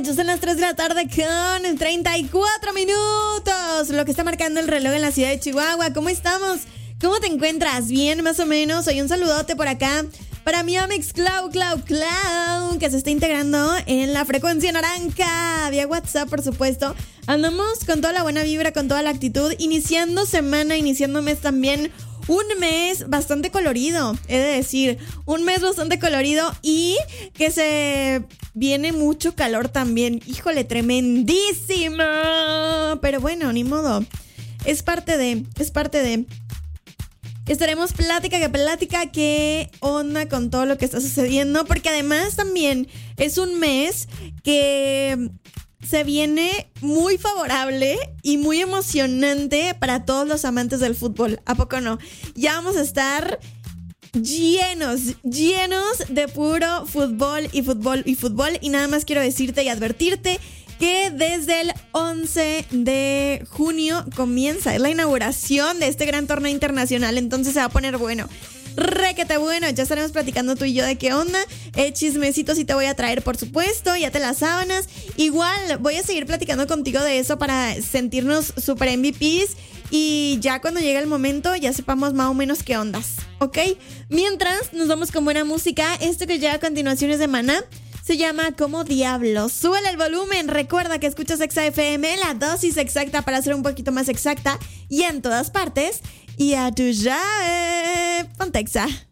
Ya son las 3 de la tarde con 34 minutos. Lo que está marcando el reloj en la ciudad de Chihuahua. ¿Cómo estamos? ¿Cómo te encuentras? ¿Bien, más o menos? Oye, un saludote por acá para mi Amex Clau, que se está integrando en la frecuencia naranja. Vía WhatsApp, por supuesto. Andamos con toda la buena vibra, con toda la actitud. Iniciando semana, iniciando mes también. Un mes bastante colorido, he de decir. Un mes bastante colorido y que se viene mucho calor también. Híjole, tremendísimo. Pero bueno, ni modo. Es parte de. Estaremos plática, qué onda con todo lo que está sucediendo. Porque además también es un mes que se viene muy favorable y muy emocionante para todos los amantes del fútbol. ¿A poco no? Ya vamos a estar llenos de puro fútbol. Y nada más quiero decirte y advertirte que desde el 11 de junio comienza la inauguración de este gran torneo internacional. Entonces se va a poner bueno. Requete bueno, ya estaremos platicando tú y yo de qué onda. Chismecitos sí te voy a traer, por supuesto. Ya te las sábanas. Igual voy a seguir platicando contigo de eso para sentirnos super MVPs. Y ya cuando llegue el momento ya sepamos más o menos qué ondas, ¿ok? Mientras nos vamos con buena música. Esto que llega a continuación es de Maná. Se llama Como Diablos. Súbele el volumen. Recuerda que escuchas Exa FM, la dosis exacta para ser un poquito más exacta. Y en todas partes. Y a tu llave. Ponte Exa.